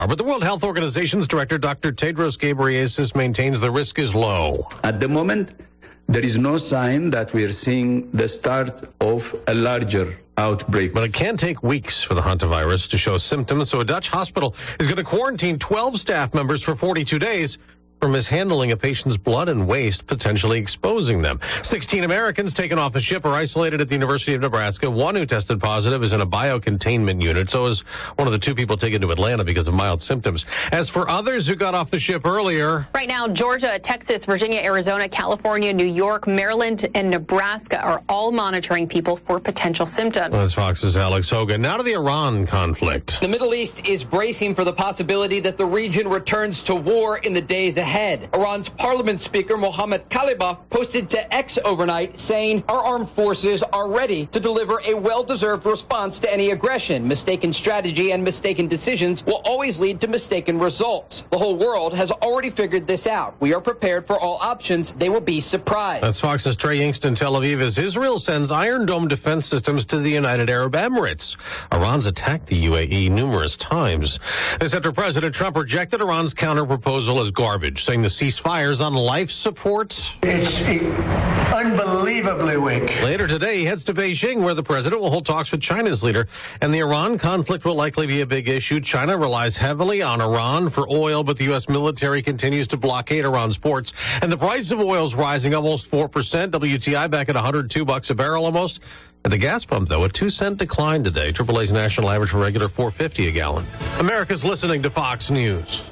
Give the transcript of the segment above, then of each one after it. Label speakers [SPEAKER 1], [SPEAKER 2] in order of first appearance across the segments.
[SPEAKER 1] But the World Health Organization's director, Dr. Tedros Ghebreyesus, maintains the risk is low.
[SPEAKER 2] At the moment, there is no sign that we are seeing the start of a larger outbreak.
[SPEAKER 1] But it can take weeks for the hantavirus to show symptoms, so a Dutch hospital is going to quarantine 12 staff members for 42 days for mishandling a patient's blood and waste, potentially exposing them. 16 Americans taken off the ship are isolated at the University of Nebraska. One who tested positive is in a biocontainment unit. So is one of the two people taken to Atlanta because of mild symptoms. As for others who got off the ship earlier...
[SPEAKER 3] Right now, Georgia, Texas, Virginia, Arizona, California, New York, Maryland, and Nebraska are all monitoring people for potential symptoms.
[SPEAKER 1] That's Fox's Alex Hogan. Now to the Iran conflict.
[SPEAKER 4] The Middle East is bracing for the possibility that the region returns to war in the days ahead. Iran's parliament speaker Mohammad Khalibaf posted to X overnight saying our armed forces are ready to deliver a well-deserved response to any aggression. Mistaken strategy and mistaken decisions will always lead to mistaken results. The whole world has already figured this out. We are prepared for all options. They will be surprised.
[SPEAKER 1] That's Fox's Trey Yingst in Tel Aviv as Israel sends Iron Dome defense systems to the United Arab Emirates. Iran's attacked the UAE numerous times. This after President Trump rejected Iran's counter-proposal as garbage, saying the ceasefire's on life support.
[SPEAKER 5] It's unbelievably weak.
[SPEAKER 1] Later today, he heads to Beijing, where the president will hold talks with China's leader, and the Iran conflict will likely be a big issue. China relies heavily on Iran for oil, but the U.S. military continues to blockade Iran's ports, and the price of oil is rising almost 4%. WTI back at $102 a barrel almost. At the gas pump, though, a 2-cent decline today. AAA's national average for regular $4.50 a gallon. America's listening to Fox News.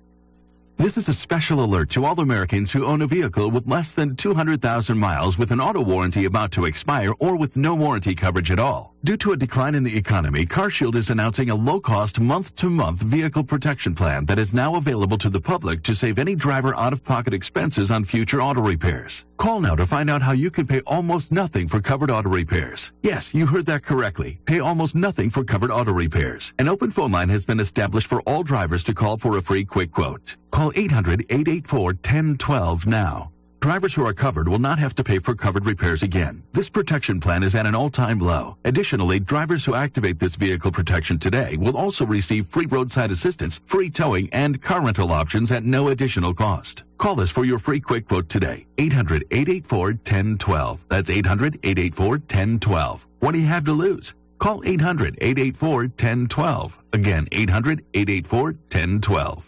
[SPEAKER 6] This is a special alert to all Americans who own a vehicle with less than 200,000 miles with an auto warranty about to expire or with no warranty coverage at all. Due to a decline in the economy, CarShield is announcing a low-cost month-to-month vehicle protection plan that is now available to the public to save any driver out-of-pocket expenses on future auto repairs. Call now to find out how you can pay almost nothing for covered auto repairs. Yes, you heard that correctly. Pay almost nothing for covered auto repairs. An open phone line has been established for all drivers to call for a free quick quote. Call 800-884-1012 now. Drivers who are covered will not have to pay for covered repairs again. This protection plan is at an all-time low. Additionally, drivers who activate this vehicle protection today will also receive free roadside assistance, free towing, and car rental options at no additional cost. Call us for your free quick quote today. 800-884-1012. That's 800-884-1012. What do you have to lose? Call 800-884-1012. Again, 800-884-1012.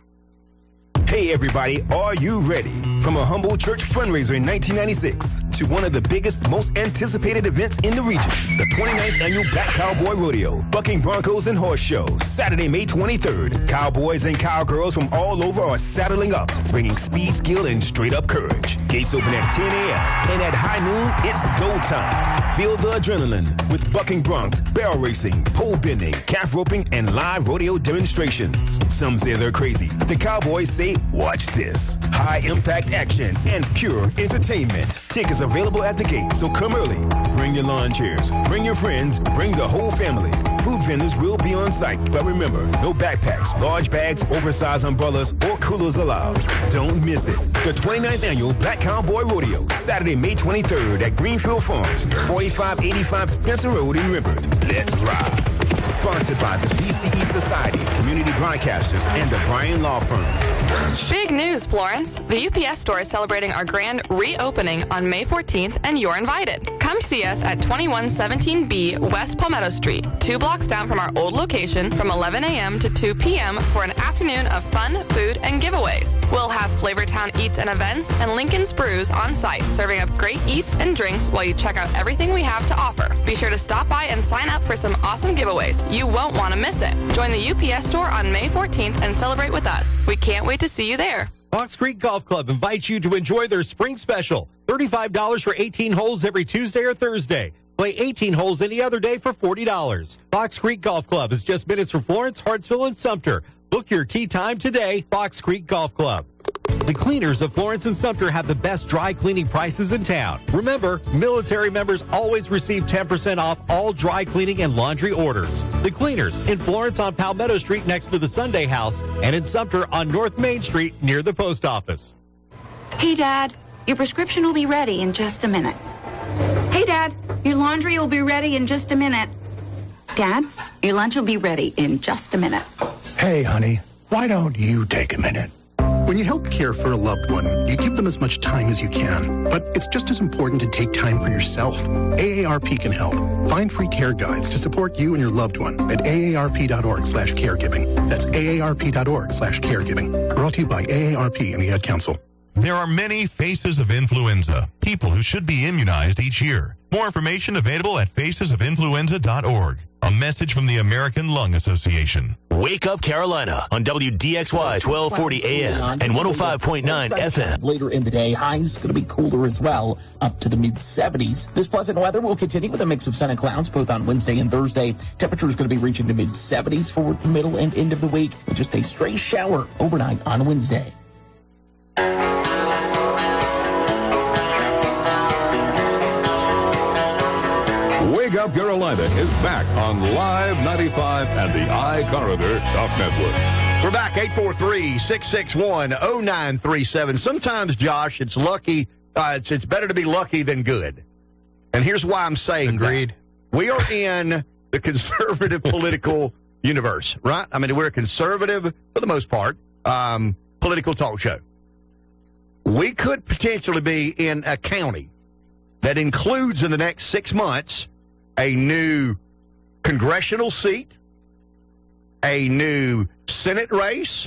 [SPEAKER 7] Hey everybody, are you ready? From a humble church fundraiser in 1996 to one of the biggest, most anticipated events in the region, the 29th annual Black Cowboy Rodeo, Bucking Broncos and Horse Show, Saturday, May 23rd. Cowboys and cowgirls from all over are saddling up, bringing speed, skill, and straight-up courage. Gates open at 10 a.m. and at high noon, it's go time. Feel the adrenaline with bucking broncs, barrel racing, pole bending, calf roping, and live rodeo demonstrations. Some say they're crazy. The Cowboys say, watch this. High-impact action and pure entertainment. Tickets available at the gate, so come early. Bring your lawn chairs, bring your friends, bring the whole family. Food vendors will be on site, but remember, no backpacks, large bags, oversized umbrellas, or coolers allowed. Don't miss it. The 29th annual Black Cowboy Rodeo, Saturday, May 23rd at Greenfield Farms, 4585 Spencer Road in River. Let's ride. Sponsored by the BCE Society, Community Broadcasters, and the Bryan Law Firm.
[SPEAKER 8] Big news, Florence. The UPS store is celebrating our grand reopening on May 14th, and you're invited. Come see us at 2117B West Palmetto Street, 2 blocks down from our old location, from 11 a.m. to 2 p.m. for an afternoon of fun, food, and giveaways. We'll have Flavortown Eats and Events and Lincoln's Brews on site, serving up great eats and drinks while you check out everything we have to offer. Be sure to stop by and sign up for some awesome giveaways. You won't want to miss it. Join the UPS store on May 14th and celebrate with us. We can't wait to see you there.
[SPEAKER 9] Fox Creek Golf Club invites you to enjoy their spring special. $35 for 18 holes every Tuesday or Thursday. Play 18 holes any other day for $40. Fox Creek Golf Club is just minutes from Florence, Hartsville, and Sumter. Book your tee time today, Fox Creek Golf Club. The cleaners of Florence and Sumter have the best dry cleaning prices in town. Remember, military members always receive 10% off all dry cleaning and laundry orders. The cleaners in Florence on Palmetto Street next to the Sunday House, and in Sumter on North Main Street near the post office.
[SPEAKER 10] Hey, Dad, your prescription will be ready in just a minute. Hey, Dad, your laundry will be ready in just a minute. Dad, your lunch will be ready in just a minute.
[SPEAKER 5] Hey, honey,
[SPEAKER 11] Why don't you take a minute? When you help care for a loved one, you give them as much time as you can. But it's just as important to take time for yourself. AARP can help. Find free care guides to support you and your loved one at aarp.org/caregiving. That's aarp.org/caregiving. Brought to you by AARP and the Ad Council.
[SPEAKER 12] There are many faces of influenza, people who should be immunized each year. More information available at facesofinfluenza.org. A message from the American Lung Association.
[SPEAKER 13] Wake Up Carolina on WDXY 1240 AM and 105.9 FM.
[SPEAKER 14] Later in the day, highs going to be cooler as well, up to the mid-70s. This pleasant weather will continue with a mix of sun and clouds both on Wednesday and Thursday. Temperatures going to be reaching the mid-70s for the middle and end of the week, with just a stray shower overnight on Wednesday.
[SPEAKER 15] Wake Up Carolina is back on Live 95 and the iCorridor Talk Network.
[SPEAKER 16] We're back, 843-661-0937. Sometimes, Josh, it's lucky. It's better to be lucky than good. And here's why I'm saying
[SPEAKER 1] Agreed.
[SPEAKER 16] That. We are in the conservative political universe, right? I mean, we're a conservative, for the most part, political talk show. We could potentially be in a county that includes in the next 6 months a new congressional seat, a new Senate race,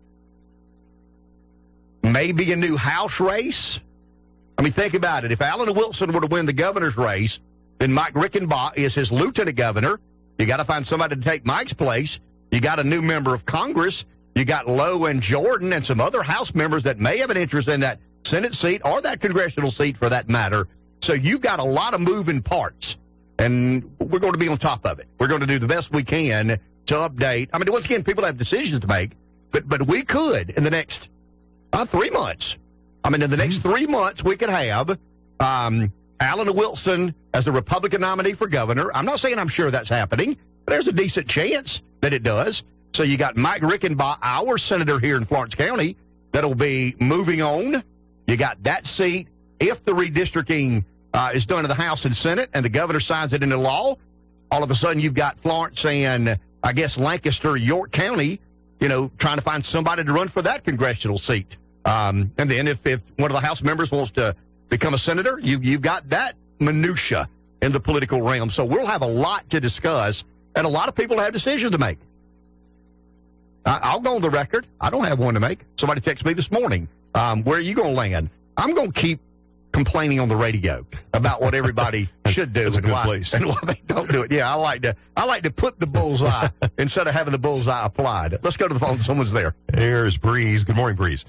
[SPEAKER 16] maybe a new House race. I mean, think about it. If Alan Wilson were to win the governor's race, then Mike Rickenbach is his lieutenant governor. You got to find somebody to take Mike's place. You got a new member of Congress. You got Lowe and Jordan and some other House members that may have an interest in that Senate seat or that congressional seat for that matter. So you've got a lot of moving parts, and we're going to be on top of it. We're going to do the best we can to update. I mean, once again, people have decisions to make, but we could in the next 3 months. I mean, in the next 3 months, we could have Alan Wilson as the Republican nominee for governor. I'm not saying I'm sure that's happening, but there's a decent chance that it does. So you got Mike Rickenbach, our senator here in Florence County, that'll be moving on. You got that seat. If the redistricting is done in the House and Senate and the governor signs it into law, all of a sudden you've got Florence and, I guess, Lancaster, York County, trying to find somebody to run for that congressional seat. And then if one of the House members wants to become a senator, you've got that minutia in the political realm. So we'll have a lot to discuss, and a lot of people have decisions to make. I'll go on the record. I don't have one to make. Somebody texted me this morning. Where are you going to land? I'm going to keep complaining on the radio about what everybody should do and why they don't do it. Yeah, I like to put the bullseye instead of having the bullseye applied. Let's go to the phone. Someone's there.
[SPEAKER 12] Here's Breeze. Good morning, Breeze.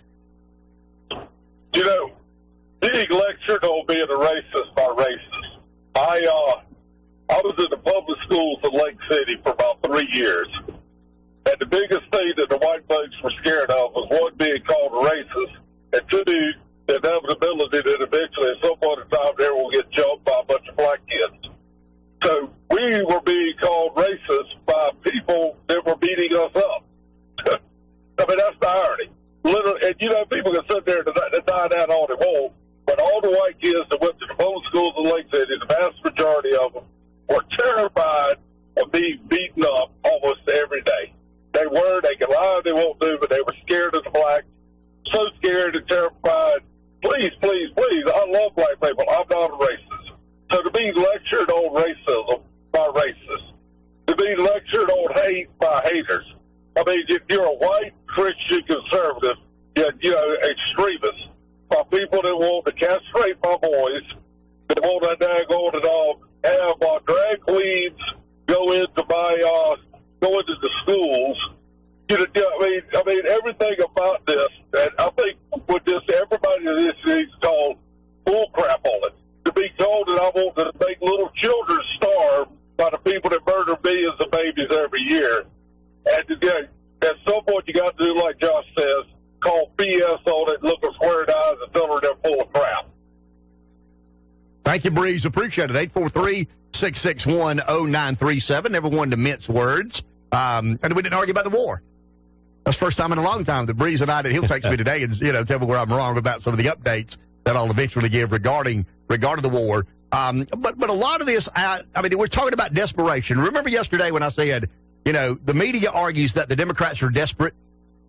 [SPEAKER 17] Being lectured on being a racist by racists. I was in the public schools in Lake City for about 3 years. And the biggest thing that the white folks were scared of was, one, being called a racist, and two, the inevitability that eventually at some point in time there will get jumped by a bunch of black kids. So we were being called racist by people that were beating us up. I mean, that's the irony. Literally, and people can sit there and deny that all they want, but all the white kids that went to the public schools in Lake City, the vast majority of them were terrified of being beaten up almost every day. They could lie if they won't do, but they were scared of the blacks, so scared and terrified. Please, please, please, I love black people. I'm not a racist. So to be lectured on racism by racists, to be lectured on hate by haters. I mean, if you're a white Christian conservative, extremist, by people that want to castrate my boys, that want to have drag queens go into the schools. I mean, everything about this, and I think with this, everybody this needs to call bull crap on it. To be told that I want to make little children starve by the people that murder millions of babies every year. And at some point you got to do like Josh says, call BS on it, look them square in the eyes and tell her they're full of crap.
[SPEAKER 16] Thank you, Breeze. Appreciate it. 843-661-0937. Never wanted to mince words. And we didn't argue about the war. That's the first time in a long time that Breeze and I did. He'll text me today and tell me where I'm wrong about some of the updates that I'll eventually give regarding the war. But a lot of this, we're talking about desperation. Remember yesterday when I said, the media argues that the Democrats are desperate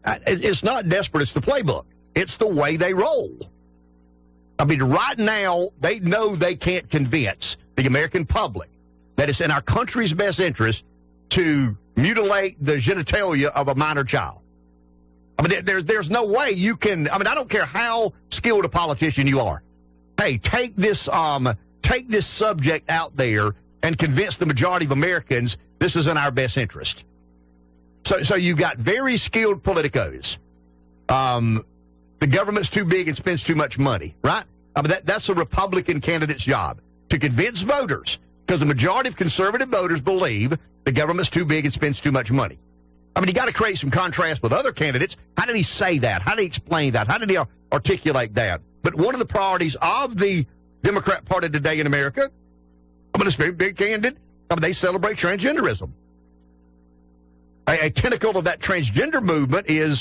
[SPEAKER 16] it's not desperate. It's the playbook. It's the way they roll. I mean, right now, they know they can't convince the American public that it's in our country's best interest to mutilate the genitalia of a minor child. I mean, there's no way you can. I mean, I don't care how skilled a politician you are. Hey, take this subject out there and convince the majority of Americans this is in our best interest. So you got very skilled politicos. The government's too big and spends too much money, right? I mean, that's a Republican candidate's job, to convince voters, because the majority of conservative voters believe the government's too big and spends too much money. I mean, you got to create some contrast with other candidates. How did he say that? How did he explain that? How did he articulate that? But one of the priorities of the Democrat Party today in America, I mean, it's very big candidate. I mean, they celebrate transgenderism. A tentacle of that transgender movement is,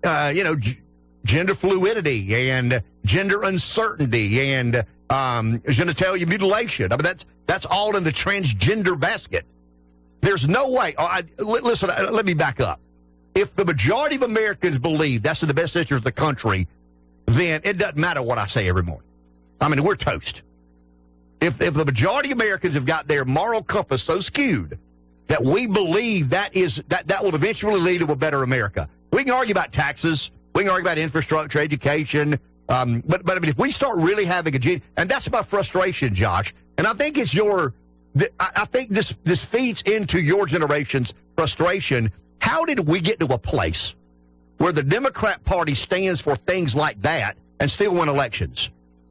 [SPEAKER 16] gender fluidity and gender uncertainty and genitalia mutilation. I mean, that's all in the transgender basket. There's no way. Listen, let me back up. If the majority of Americans believe that's in the best interest of the country, then it doesn't matter what I say every morning. I mean, we're toast. If the majority of Americans have got their moral compass so skewed that we believe that will eventually lead to a better America. We can argue about taxes. We can argue about infrastructure, education. But I mean, if we start really having a agenda, and that's my frustration, Josh, and I think it's I think this feeds into your generation's frustration. How did we get to a place where the Democrat Party stands for things like that and still win elections?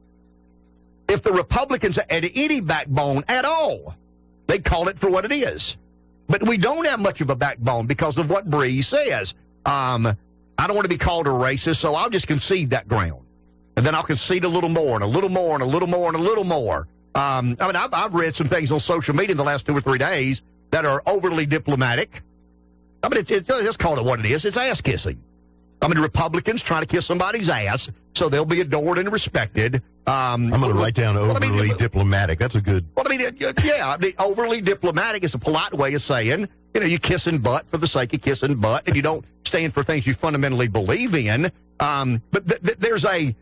[SPEAKER 16] If the Republicans had any backbone at all, they call it for what it is. But we don't have much of a backbone because of what Bree says. I don't want to be called a racist, so I'll just concede that ground. And then I'll concede a little more and a little more and a little more and a little more. I mean, I've read some things on social media in the last 2 or 3 days that are overly diplomatic. I mean, just call it what it is. It's ass kissing. I mean, Republicans trying to kiss somebody's ass so they'll be adored and respected.
[SPEAKER 18] I'm going to write down overly diplomatic. That's a good.
[SPEAKER 16] Well, I mean, overly diplomatic is a polite way of saying, you kissing butt for the sake of kissing butt, and you don't stand for things you fundamentally believe in. But there's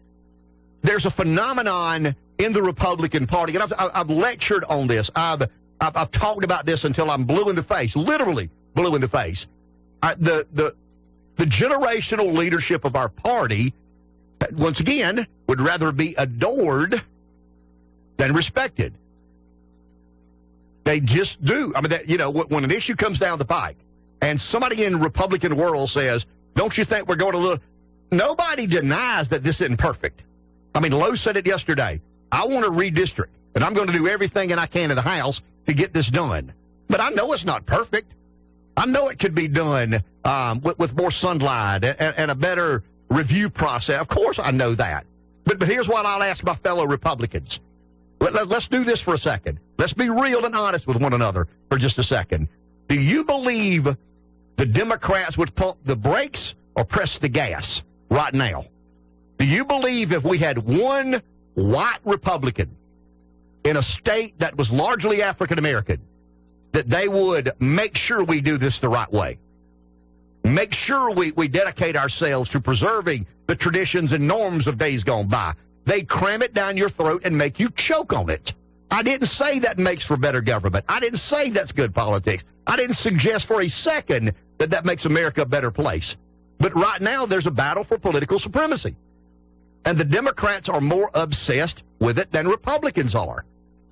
[SPEAKER 16] a phenomenon in the Republican Party, and I've lectured on this. I've talked about this until I'm blue in the face, literally blue in the face. The generational leadership of our party, once again, would rather be adored than respected. They just do. I mean, when an issue comes down the pike and somebody in the Republican world says, don't you think we're going to look? Nobody denies that this isn't perfect. I mean, Lowe said it yesterday. I want to redistrict, and I'm going to do everything I can in the House to get this done. But I know it's not perfect. I know it could be done with more sunlight and a better review process. Of course, I know that. But here's what I'll ask my fellow Republicans. Let's do this for a second. Let's be real and honest with one another for just a second. Do you believe the Democrats would pump the brakes or press the gas right now? Do you believe if we had one white Republican in a state that was largely African American, that they would make sure we do this the right way? Make sure we dedicate ourselves to preserving the traditions and norms of days gone by. They cram it down your throat and make you choke on it. I didn't say that makes for better government. I didn't say that's good politics. I didn't suggest for a second that makes America a better place. But right now, there's a battle for political supremacy. And the Democrats are more obsessed with it than Republicans are.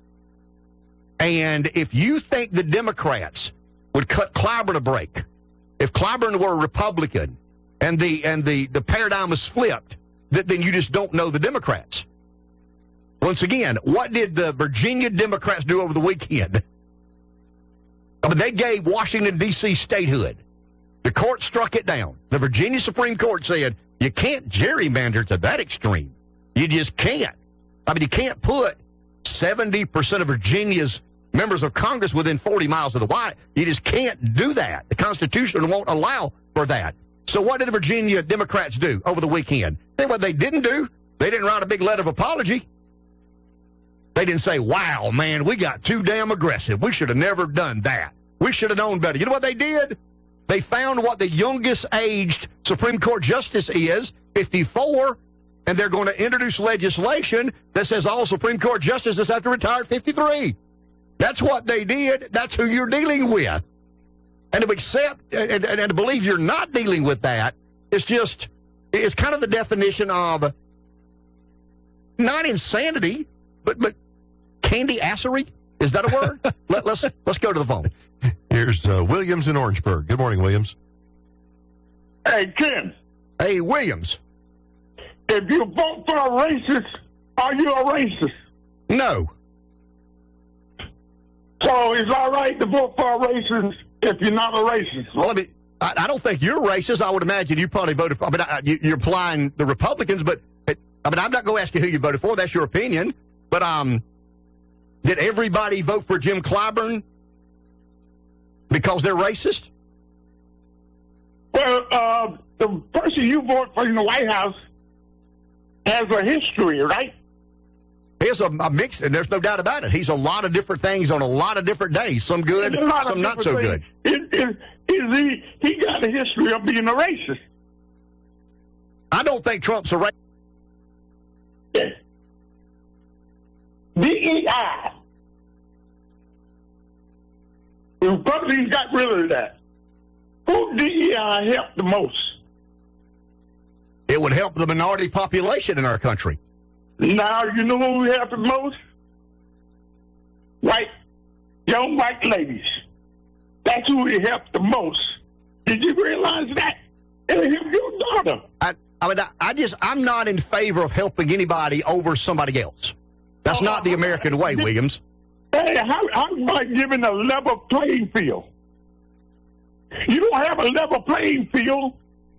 [SPEAKER 16] And if you think the Democrats would cut Clyburn a break, if Clyburn were a Republican and the paradigm was flipped, then you just don't know the Democrats. Once again, what did the Virginia Democrats do over the weekend? I mean, they gave Washington, D.C. statehood. The court struck it down. The Virginia Supreme Court said, you can't gerrymander to that extreme. You just can't. I mean, you can't put 70% of Virginia's members of Congress within 40 miles of the White. You just can't do that. The Constitution won't allow for that. So what did the Virginia Democrats do over the weekend? Think what they didn't do? They didn't write a big letter of apology. They didn't say, wow, man, we got too damn aggressive. We should have never done that. We should have known better. You know what they did? They found what the youngest aged Supreme Court justice is, 54, and they're going to introduce legislation that says all Supreme Court justices have to retire at 53. That's what they did. That's who you're dealing with. And to accept and to believe you're not dealing with that is just, it's kind of the definition of not insanity, but candy-assery. Is that a word? Let's go to the phone.
[SPEAKER 18] Here's Williams in Orangeburg. Good morning, Williams.
[SPEAKER 19] Hey, Ken.
[SPEAKER 16] Hey, Williams.
[SPEAKER 19] If you vote for a racist, are you a racist?
[SPEAKER 16] No.
[SPEAKER 19] So it's all right to vote for a racist if you're not a racist.
[SPEAKER 16] Well, I don't think you're racist. I would imagine you probably voted for, you're implying the Republicans, but I'm not going to ask you who you voted for. That's your opinion. But did everybody vote for Jim Clyburn because they're racist?
[SPEAKER 19] Well, the person you vote for in the White House has a history, right?
[SPEAKER 16] He has a mix, and there's no doubt about it. He's a lot of different things on a lot of different days. Some good, some not so good.
[SPEAKER 19] He got a history of being a racist.
[SPEAKER 16] I don't think Trump's a racist.
[SPEAKER 19] Yeah. DEI. The Republicans got rid of that. Who DEI helped the most?
[SPEAKER 16] It would help the minority population in our country.
[SPEAKER 19] Now, you know who helped the most? Young white ladies. That's who it helped the most. Did you realize that? It helped your daughter.
[SPEAKER 16] I'm not in favor of helping anybody over somebody else. That's not the American way, Williams.
[SPEAKER 19] Hey, how about giving a level playing field? You don't have a level playing field.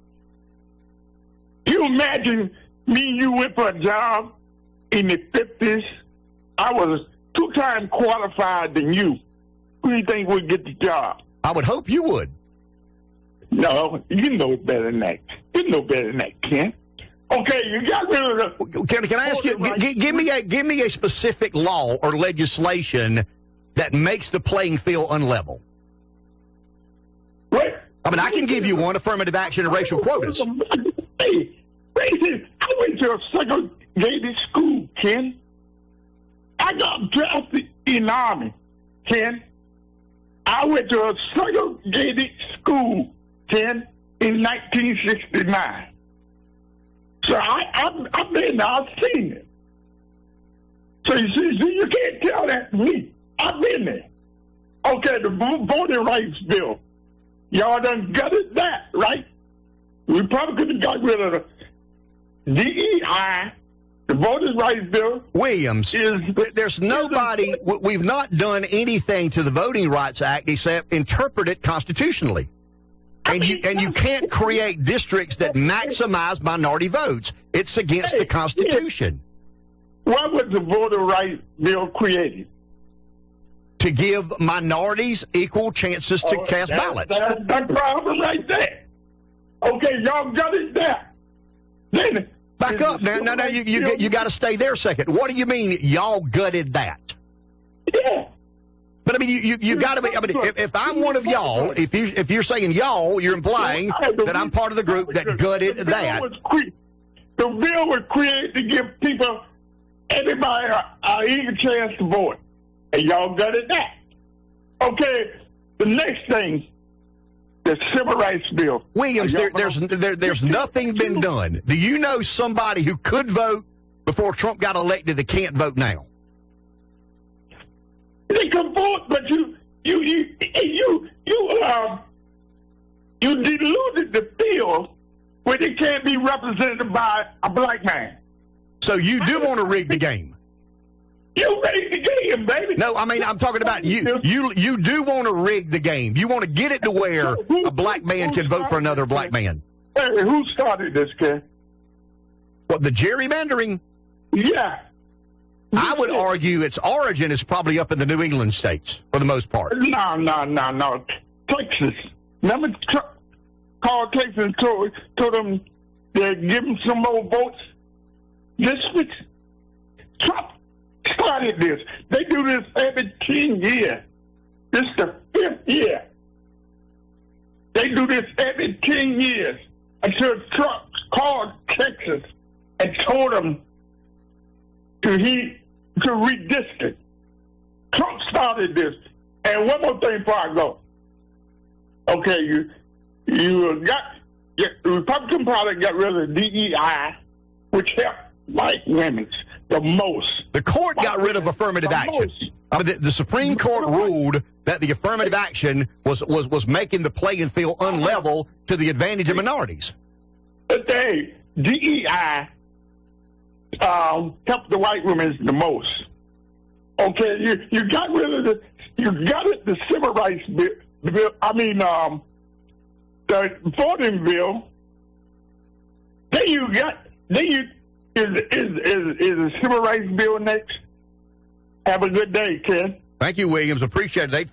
[SPEAKER 19] You imagine me and you went for a job in the 50s. I was 2 times qualified than you. Who do you think would get the job?
[SPEAKER 16] I would hope you would.
[SPEAKER 19] No, you know better than that. You know better than that, Ken. Okay, you got rid of the...
[SPEAKER 16] Can I ask you, give me a specific law or legislation that makes the playing field unlevel.
[SPEAKER 19] What?
[SPEAKER 16] I can give you one, affirmative action and racial quotas.
[SPEAKER 19] Hey, racist. I went to a segregated school, Ken. I got drafted in the Army, Ken. I went to a segregated school, Ken, in 1969. So I've been there, I've seen it. So you can't tell that to me. I've been there. Okay, the voting rights bill. Y'all done gutted that, right? We probably could have got rid of the DEI, the voting rights bill.
[SPEAKER 16] Williams, there's nobody, we've not done anything to the Voting Rights Act except interpret it constitutionally. And you can't create districts that maximize minority votes. It's against the Constitution.
[SPEAKER 19] Why was the voter rights bill created?
[SPEAKER 16] To give minorities equal chances to cast ballots.
[SPEAKER 19] That's the problem right there. Okay, y'all got it there. Then
[SPEAKER 16] back up now. No, you got to stay there a second. What do you mean y'all gutted that?
[SPEAKER 19] Yeah.
[SPEAKER 16] But you got to be. If I'm one of y'all, if you're saying y'all, you're implying that I'm part of the group that gutted that.
[SPEAKER 19] The bill was created to give everybody an equal chance to vote, and y'all gutted that. Okay, the next thing, the Civil Rights Bill.
[SPEAKER 16] Williams, there's nothing been done. Do you know somebody who could vote before Trump got elected that can't vote now?
[SPEAKER 19] They can vote, but you diluted the field where they can't be represented by a black man.
[SPEAKER 16] So you do want to rig the game?
[SPEAKER 19] You rig the game, baby.
[SPEAKER 16] No, I'm talking about you. You do want to rig the game. You want to get it to where a black man can vote for another black man.
[SPEAKER 19] Hey, who started this, kid?
[SPEAKER 16] What, the gerrymandering?
[SPEAKER 19] Yeah.
[SPEAKER 16] I would argue its origin is probably up in the New England states, for the most part.
[SPEAKER 19] No. Texas. Remember Carl Texas and told them to give him some more votes? Trump started this. They do this every 10 years. This is the 5th year. They do this every 10 years until Trump called Texas and told them to redistrict. Trump started this. And one more thing before I go. Okay, the Republican Party got rid of DEI, which helped white women the most.
[SPEAKER 16] The court got rid of affirmative action. The Supreme Court ruled that the affirmative action was making the playing field unlevel to the advantage of minorities.
[SPEAKER 19] But DEI helped the white women the most. Okay, you got rid of the civil rights bill. The voting bill. Is the civil rights bill next? Have a good day, Ken.
[SPEAKER 16] Thank you, Williams. Appreciate it.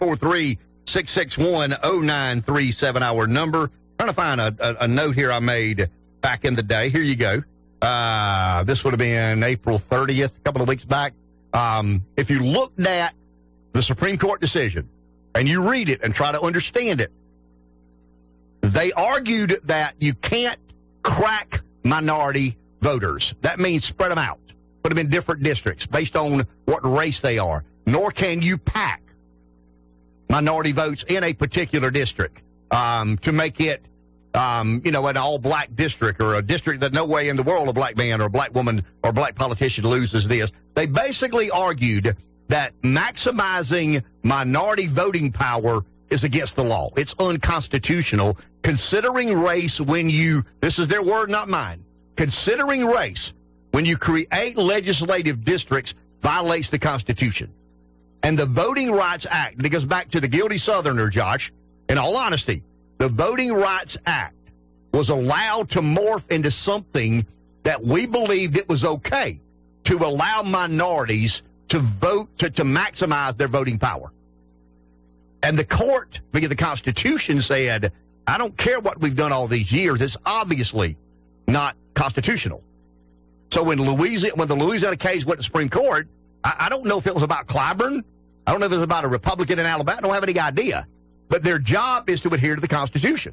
[SPEAKER 16] 843-661-0937, our number. Trying to find a note here I made back in the day. Here you go. This would have been April 30th, a couple of weeks back. If you looked at the Supreme Court decision and you read it and try to understand it, they argued that you can't crack minority voters. That means spread them out, put them in different districts based on what race they are. Nor can you pack minority votes in a particular district to make it, an all-black district or a district that no way in the world a black man or a black woman or a black politician loses this. They basically argued that maximizing minority voting power is against the law. It's unconstitutional. Considering race this is their word, not mine, considering race when you create legislative districts violates the Constitution. And the Voting Rights Act, and it goes back to the guilty Southerner, Josh, in all honesty, the Voting Rights Act was allowed to morph into something that we believed it was okay to allow minorities to vote, to maximize their voting power. And the court, via the Constitution, said, I don't care what we've done all these years. It's obviously not constitutional. So when the Louisiana case went to Supreme Court, I don't know if it was about Clyburn. I don't know if it was about a Republican in Alabama. I don't have any idea. But their job is to adhere to the Constitution.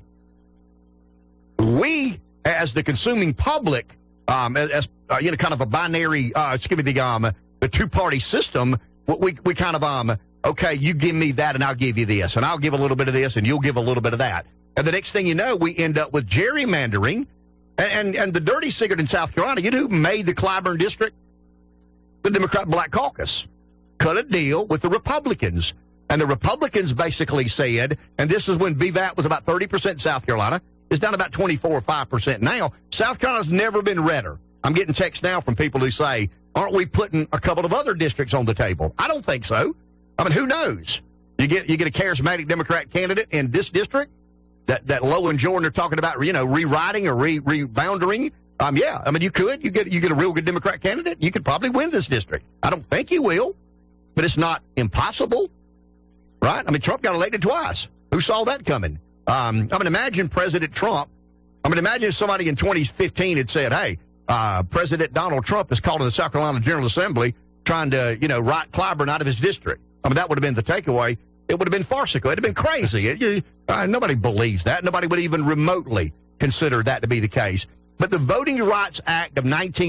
[SPEAKER 16] We, as the consuming public, kind of a binary, the two-party system, we kind of, okay, you give me that and I'll give you this, and I'll give a little bit of this and you'll give a little bit of that. And the next thing you know, we end up with gerrymandering and the dirty secret in South Carolina. You know who made the Clyburn district? The Democrat Black Caucus cut a deal with the Republicans. And the Republicans basically said, and this is when VVAT was about 30% in South Carolina, it's down about 24 or 5% now. South Carolina's never been redder. I'm getting texts now from people who say, aren't we putting a couple of other districts on the table? I don't think so. I mean, who knows? You get a charismatic Democrat candidate in this district that Lowe and Jordan are talking about, rewriting or rebounding. Yeah, I mean, you could. You get a real good Democrat candidate, you could probably win this district. I don't think you will, but it's not impossible, right? I mean, Trump got elected twice. Who saw that coming? Imagine President Trump. Imagine if somebody in 2015 had said, hey, President Donald Trump is calling the South Carolina General Assembly trying to, write Clyburn out of his district. I mean, that would have been the takeaway. It would have been farcical. It would have been crazy. Nobody believes that. Nobody would even remotely consider that to be the case. But the Voting Rights Act of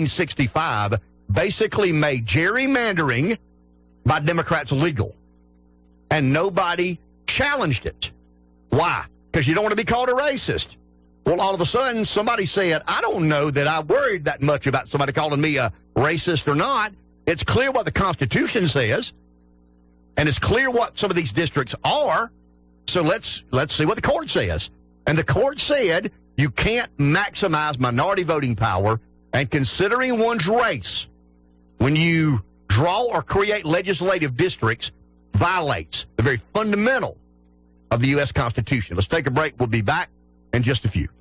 [SPEAKER 16] 1965 basically made gerrymandering by Democrats legal. And nobody challenged it. Why? Because you don't want to be called a racist. Well, all of a sudden, somebody said, I don't know that I worried that much about somebody calling me a racist or not. It's clear what the Constitution says. And it's clear what some of these districts are. So let's see what the court says. And the court said you can't maximize minority voting power, and considering one's race when you draw or create legislative districts violates the very fundamental of the U.S. Constitution. Let's take a break. We'll be back in just a few.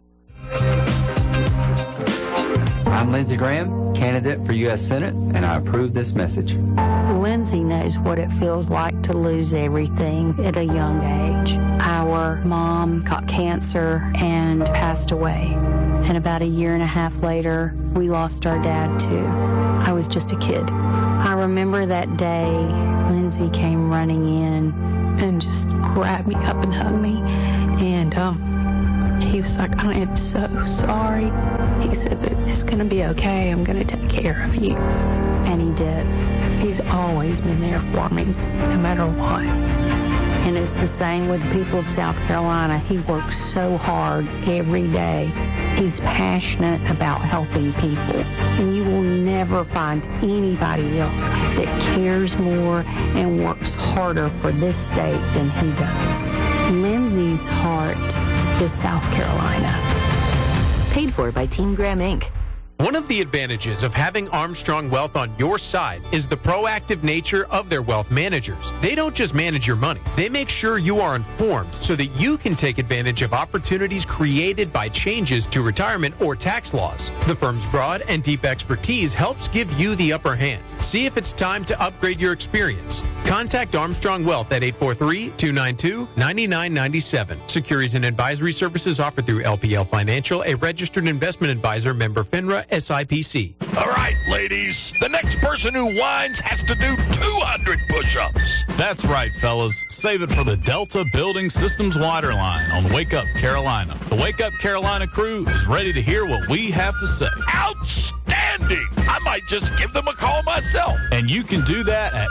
[SPEAKER 20] I'm Lindsey Graham, candidate for U.S. Senate, and I approve this message.
[SPEAKER 21] Lindsey knows what it feels like to lose everything at a young age. Our mom caught cancer and passed away. And about a year and a half later, we lost our dad, too. I was just a kid. I remember that day, Lindsey came running in and just grabbed me up and hugged me. And He was like, I am so sorry. He said, but it's going to be okay. I'm going to take care of you. And he did. He's always been there for me, no matter what. And it's the same with the people of South Carolina. He works so hard every day. He's passionate about helping people. And you will never find anybody else that cares more and works harder for this state than he does. Lindsay's heart is South Carolina.
[SPEAKER 2] Paid for by Team Graham, Inc.
[SPEAKER 22] One of the advantages of having Armstrong Wealth on your side is the proactive nature of their wealth managers. They don't just manage your money. They make sure you are informed so that you can take advantage of opportunities created by changes to retirement or tax laws. The firm's broad and deep expertise helps give you the upper hand. See if it's time to upgrade your experience. Contact Armstrong Wealth at 843-292-9997. Securities and advisory services offered through LPL Financial, a registered investment advisor, member FINRA, SIPC.
[SPEAKER 23] All right, ladies. The next person who whines has to do 200 push-ups.
[SPEAKER 24] That's right, fellas. Save it for the Delta Building Systems Waterline on Wake Up Carolina. The Wake Up Carolina crew is ready to hear what we have to say.
[SPEAKER 23] Outstanding! I might just give them a call myself.
[SPEAKER 24] And you can do that at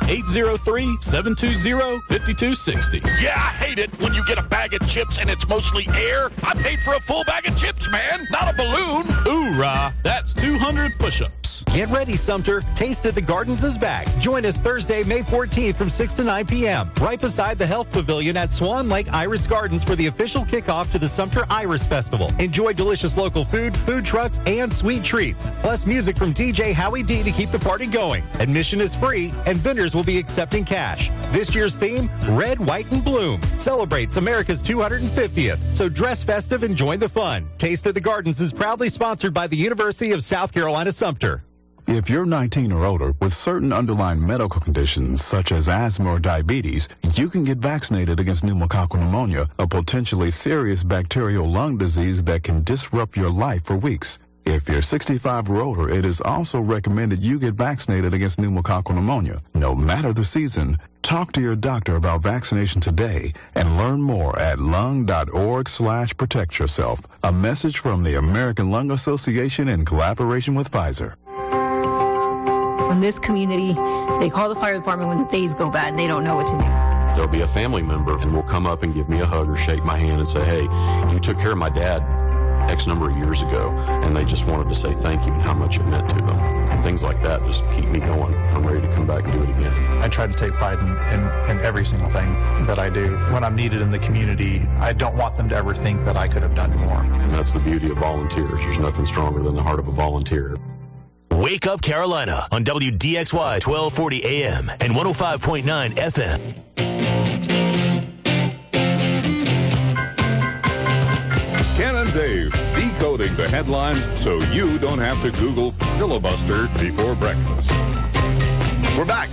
[SPEAKER 24] 803-720-5260.
[SPEAKER 23] Yeah, I hate it when you get a bag of chips and it's mostly air. I paid for a full bag of chips, man, not a balloon.
[SPEAKER 24] Hoorah! That's 200 push-ups.
[SPEAKER 9] Get ready, Sumter. Taste at the Gardens is back. Join us Thursday, May 14th from 6 to 9 p.m. right beside the Health Pavilion at Swan Lake Iris Gardens for the official kickoff to the Sumter Iris Festival. Enjoy delicious local food, food trucks, and sweet treats. Plus music from DJ Howie D to keep the party going. Admission is free, and vendors will be accepting cash. This year's theme, Red, White, and Bloom, celebrates America's 250th. So dress festive and join the fun. Taste of the Gardens is proudly sponsored by the University of South Carolina Sumter.
[SPEAKER 25] If you're 19 or older with certain underlying medical conditions such as asthma or diabetes, you can get vaccinated against pneumococcal pneumonia, a potentially serious bacterial lung disease that can disrupt your life for weeks. If you're 65 or older, it is also recommended you get vaccinated against pneumococcal pneumonia. No matter the season, talk to your doctor about vaccination today and learn more at lung.org/protect yourself. A message from the American Lung Association in collaboration with Pfizer.
[SPEAKER 26] In this community, they call the fire department when the things go bad and they don't know what to do.
[SPEAKER 27] There'll be a family member and will come up and give me a hug or shake my hand and say, hey, you took care of my dad X number of years ago, and they just wanted to say thank you and how much it meant to them. And things like that just keep me going. I'm ready to come back and do it again.
[SPEAKER 28] I try to take pride in every single thing that I do. When I'm needed in the community, I don't want them to ever think that I could have done more.
[SPEAKER 27] And that's the beauty of volunteers. There's nothing stronger than the heart of a volunteer.
[SPEAKER 13] Wake Up Carolina on WDXY 1240 AM and 105.9 FM.
[SPEAKER 15] Ken and Dave, decoding the headlines so you don't have to Google filibuster before breakfast.
[SPEAKER 16] We're back,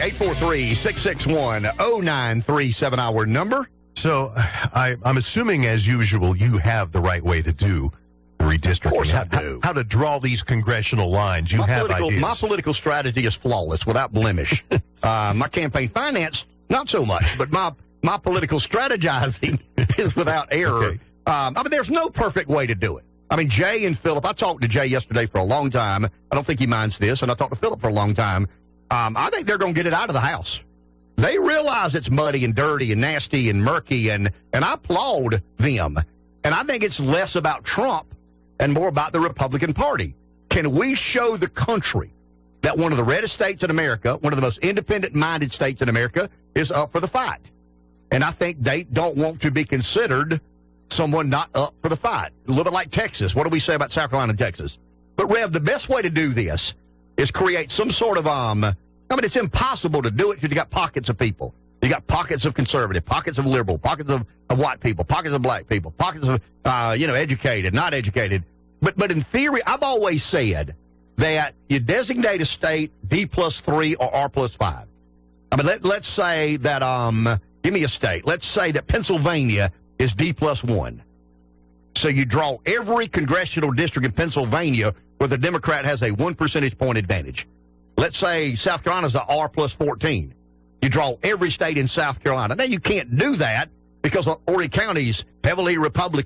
[SPEAKER 16] 843-661-0937, our number.
[SPEAKER 18] So I'm assuming, as usual, you have the right way to do redistricting. Of
[SPEAKER 16] course I do.
[SPEAKER 18] How to draw these congressional lines. You have ideas.
[SPEAKER 16] My political strategy is flawless, without blemish. My campaign finance, not so much, but my political strategizing is without error. Okay. I mean, there's no perfect way to do it. I mean, Jay and Philip, I talked to Jay yesterday for a long time. I don't think he minds this, and I talked to Philip for a long time. I think they're going to get it out of the House. They realize it's muddy and dirty and nasty and murky, and I applaud them. And I think it's less about Trump and more about the Republican Party. Can we show the country that one of the reddest states in America, one of the most independent-minded states in America, is up for the fight? And I think they don't want to be considered someone not up for the fight. A little bit like Texas. What do we say about South Carolina and Texas? But, Rev, the best way to do this is create some sort of, I mean, it's impossible to do it because you got pockets of people. You got pockets of conservative, pockets of liberal, pockets of white people, pockets of black people, pockets of, educated, not educated. But in theory, I've always said that you designate a state D+3 or R+5. I mean, let's say that, give me a state. Let's say that Pennsylvania is D+1. So you draw every congressional district in Pennsylvania where the Democrat has a 1 percentage point advantage. Let's say South Carolina's a R+14. You draw every state in South Carolina. Now, you can't do that because Horry County's heavily Republican.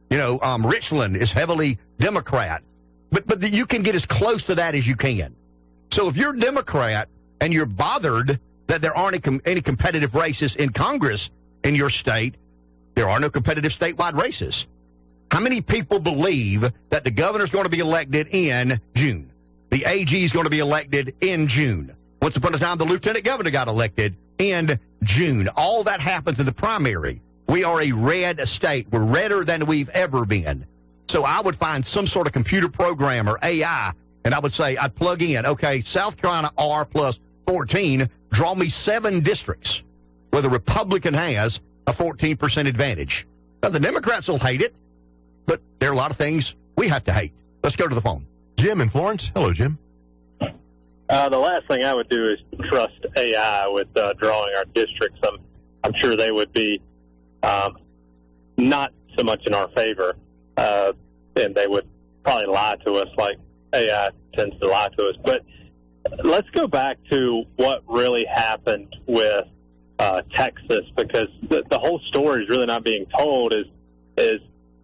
[SPEAKER 16] Richland is heavily Democrat. But you can get as close to that as you can. So if you're a Democrat and you're bothered that there aren't any competitive races in Congress in your state, there are no competitive statewide races. How many people believe that the governor's going to be elected in June? The AG is going to be elected in June. Once upon a time, the lieutenant governor got elected in June. All that happens in the primary. We are a red state. We're redder than we've ever been. So I would find some sort of computer program or AI, and I would say, I'd plug in, okay, South Carolina R plus 14, draw me 7 districts where the Republican has a 14% advantage. Now, the Democrats will hate it, but there are a lot of things we have to hate. Let's go to the phone.
[SPEAKER 18] Jim in Florence. Hello, Jim.
[SPEAKER 3] The last thing I would do is trust AI with drawing our districts. I'm sure they would be not so much in our favor, and they would probably lie to us like AI tends to lie to us. But let's go back to what really happened with Texas, because the whole story is really not being told. Is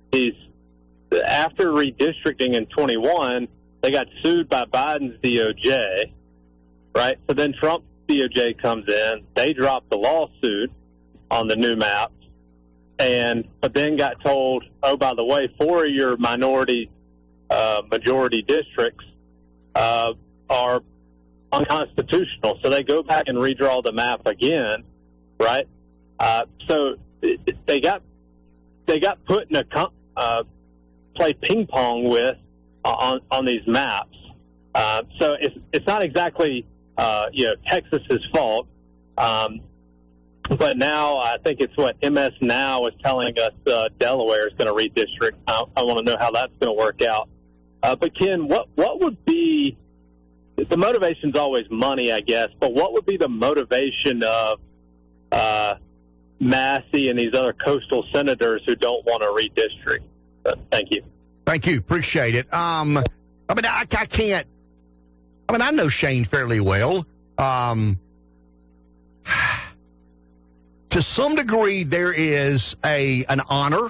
[SPEAKER 3] after redistricting in 21, they got sued by Biden's DOJ, right? So then Trump's DOJ comes in, they drop the lawsuit on the new maps, but then got told, oh, by the way, 4 of your minority majority districts are unconstitutional. So they go back and redraw the map again, right? So they got put in a play ping pong with on these maps. So it's not exactly Texas's fault. But now I think it's what MS Now is telling us Delaware is going to redistrict. I want to know how that's going to work out. But Ken, what would be the motivation's always money, I guess. But what would be the motivation of Massey and these other coastal senators who don't want to redistrict? Thank you.
[SPEAKER 16] Thank you. Appreciate it. I can't. I know Shane fairly well. To some degree, there is an honor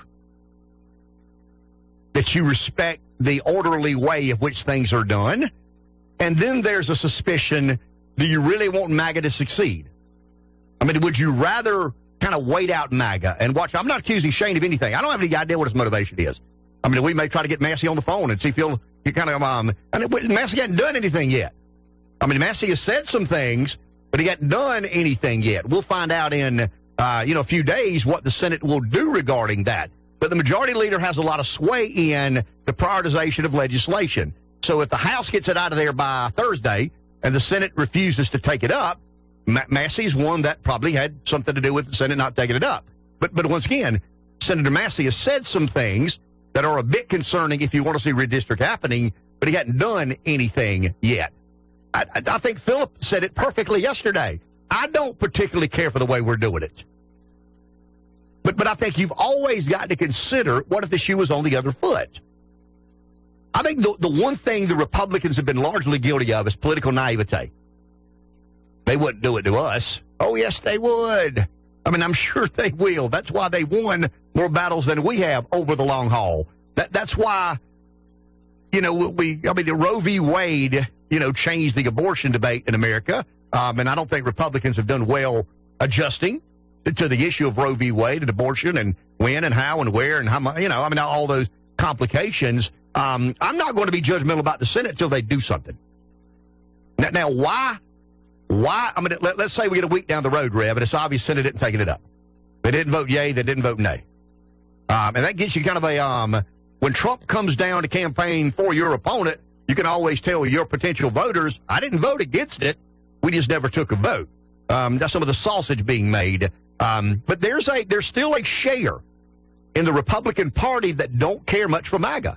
[SPEAKER 16] that you respect the orderly way of which things are done. And then there's a suspicion, do you really want MAGA to succeed? Would you rather kind of wait out MAGA and watch? I'm not accusing Shane of anything. I don't have any idea what his motivation is. We may try to get Massey on the phone and see if he'll kind of, Massey hasn't done anything yet. Massey has said some things, but he hasn't done anything yet. We'll find out in, a few days what the Senate will do regarding that. But the majority leader has a lot of sway in the prioritization of legislation. So if the House gets it out of there by Thursday and the Senate refuses to take it up, Massey's one that probably had something to do with the Senate not taking it up. But once again, Senator Massey has said some things that are a bit concerning if you want to see redistrict happening, but he hadn't done anything yet. I think Philip said it perfectly yesterday. I don't particularly care for the way we're doing it. But I think you've always got to consider, what if the shoe was on the other foot? I think the one thing the Republicans have been largely guilty of is political naivete. They wouldn't do it to us. Oh, yes, they would. I'm sure they will. That's why they won more battles than we have over the long haul. That's why, the Roe v. Wade, changed the abortion debate in America. And I don't think Republicans have done well adjusting to the issue of Roe v. Wade and abortion and when and how and where and how much, all those complications. I'm not going to be judgmental about the Senate until they do something. Now, why? Let's say we get a week down the road, Rev, and it's obvious the Senate isn't taking it up. They didn't vote yay, they didn't vote nay. And that gets you kind of a, when Trump comes down to campaign for your opponent, you can always tell your potential voters, I didn't vote against it. We just never took a vote. That's some of the sausage being made. But there's still a share in the Republican Party that don't care much for MAGA.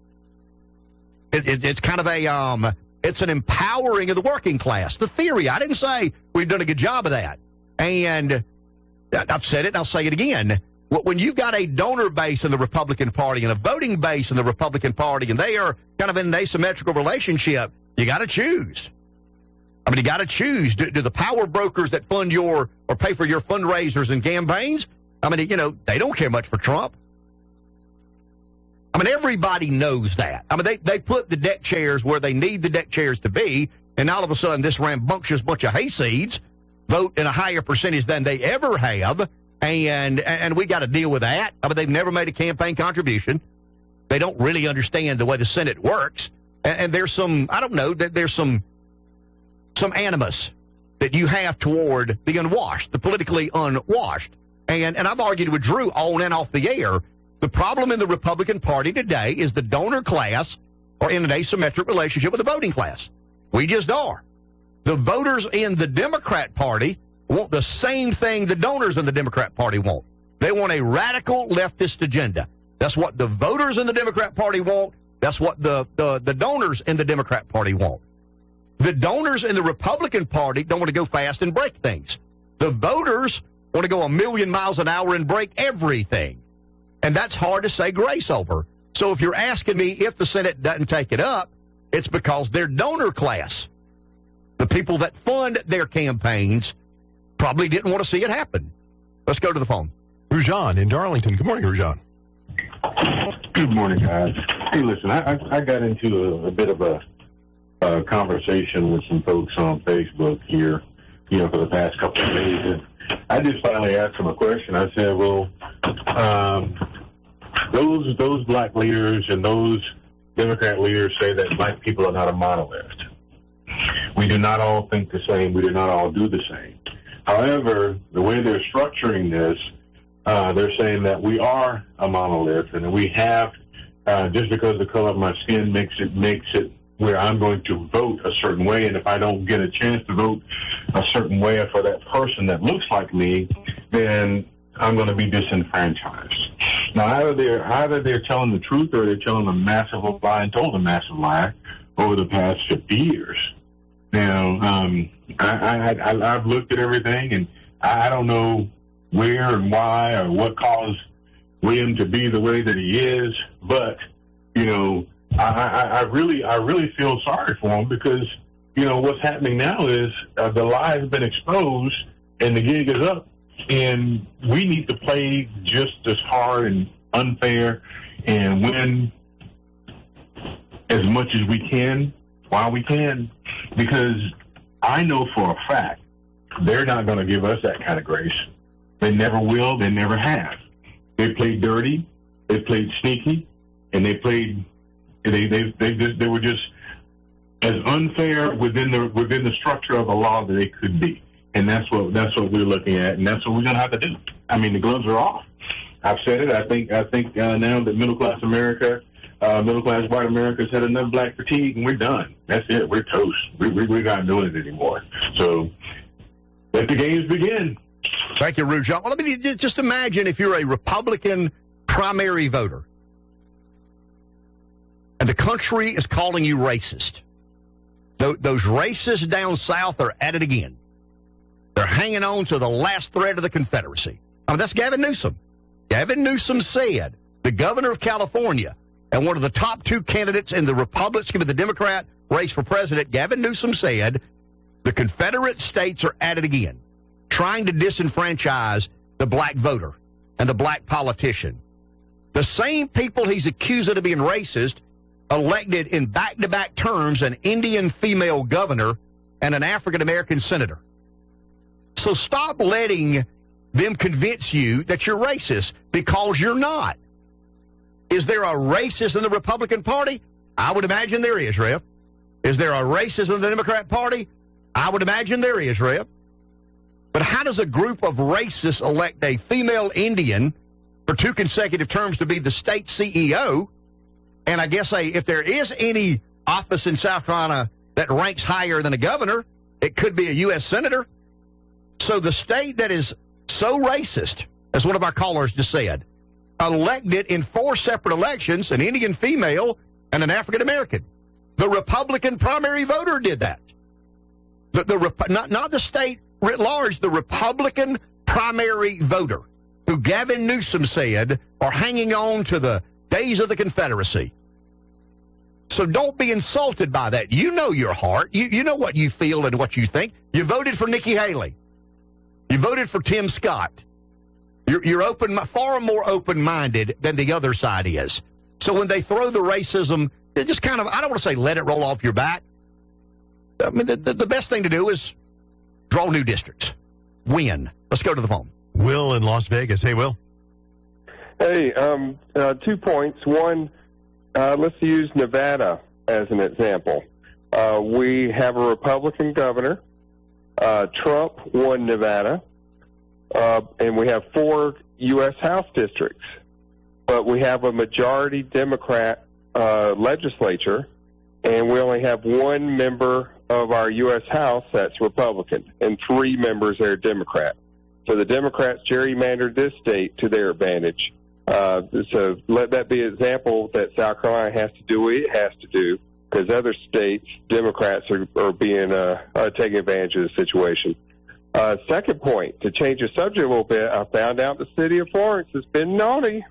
[SPEAKER 16] It's kind of it's an empowering of the working class. The theory, I didn't say we've done a good job of that. And I've said it and I'll say it again. When you've got a donor base in the Republican Party and a voting base in the Republican Party, and they are kind of in an asymmetrical relationship, you got to choose. You got to choose. Do the power brokers that fund or pay for your fundraisers and campaigns, they don't care much for Trump. I mean, everybody knows that. I mean, they put the deck chairs where they need the deck chairs to be, and all of a sudden this rambunctious bunch of hayseeds vote in a higher percentage than they ever have, and we got to deal with that. I mean, they've never made a campaign contribution. They don't really understand the way the Senate works, and there's some, I don't know, that there's some animus that you have toward the unwashed, the politically unwashed. And I've argued with Drew on and off the air. The problem in the Republican Party today is the donor class are in an asymmetric relationship with the voting class. We just are. The voters in the Democrat Party want the same thing the donors in the Democrat Party want. They want a radical leftist agenda. That's what the voters in the Democrat Party want. That's what the donors in the Democrat Party want. The donors in the Republican Party don't want to go fast and break things. The voters want to go 1,000,000 miles an hour and break everything. And that's hard to say grace over. So if you're asking me if the Senate doesn't take it up, it's because their donor class, the people that fund their campaigns, probably didn't want to see it happen. Let's go to the phone.
[SPEAKER 18] Rujan in Darlington. Good morning, Rujan.
[SPEAKER 4] Good morning, guys. Hey, listen, I got into a bit of a conversation with some folks on Facebook here, for the past couple of days. And I just finally asked them a question. I said, well, those black leaders and those Democrat leaders say that black people are not a monolith. We do not all think the same. We do not all do the same. However, the way they're structuring this, they're saying that we are a monolith, and we have, just because the color of my skin makes it where I'm going to vote a certain way, and if I don't get a chance to vote a certain way for that person that looks like me, then I'm going to be disenfranchised. Now, either they're telling the truth or they're telling a massive lie and told a massive lie over the past 50 years. Now, I've looked at everything, and I don't know where and why or what caused William to be the way that he is, but, I really feel sorry for him because, what's happening now is the lie has been exposed and the gig is up. And we need to play just as hard and unfair and win as much as we can while we can. Because I know for a fact they're not going to give us that kind of grace. They never will. They never have. They played dirty. They played sneaky. And they played... They were just as unfair within the structure of the law that they could be, and that's what we're looking at, and that's what we're going to have to do. I mean, the gloves are off. I've said it. I think now that middle class white America has had enough black fatigue, and we're done. That's it. We're toast. We're not doing it anymore. So let the games begin.
[SPEAKER 16] Thank you, Rujan. Well, let me just imagine if you're a Republican primary voter. And the country is calling you racist. Those racists down south are at it again. They're hanging on to the last thread of the Confederacy. I mean, that's Gavin Newsom. Gavin Newsom said, the governor of California, and one of the top two candidates in the Democrat race for president, Gavin Newsom said, the Confederate states are at it again, trying to disenfranchise the black voter and the black politician. The same people he's accusing of being racist elected in back-to-back terms an Indian female governor and an African-American senator. So stop letting them convince you that you're racist, because you're not. Is there a racist in the Republican Party? I would imagine there is, Rev. Is there a racist in the Democrat Party? I would imagine there is, Rev. But how does a group of racists elect a female Indian for 2 consecutive terms to be the state CEO? And I guess if there is any office in South Carolina that ranks higher than a governor, it could be a U.S. senator. So the state that is so racist, as one of our callers just said, elected in 4 separate elections an Indian female and an African-American. The Republican primary voter did that. Not the state writ large, the Republican primary voter, who Gavin Newsom said are hanging on to the days of the Confederacy. So don't be insulted by that. You know your heart. You know what you feel and what you think. You voted for Nikki Haley. You voted for Tim Scott. You're far more open-minded than the other side is. So when they throw the racism, they just kind of, I don't want to say let it roll off your back. I mean, the best thing to do is draw new districts. Win. Let's go to the phone.
[SPEAKER 18] Will in Las Vegas. Hey, Will.
[SPEAKER 1] Hey, 2 points. One, let's use Nevada as an example. We have a Republican governor. Trump won Nevada. And we have 4 U.S. House districts. But we have a majority Democrat legislature, and we only have 1 member of our U.S. House that's Republican, and 3 members that are Democrat. So the Democrats gerrymandered this state to their advantage. So let that be an example that South Carolina has to do what it has to do, because other states, Democrats are being taking advantage of the situation. Second point, to change the subject a little bit, I found out the city of Florence has been naughty.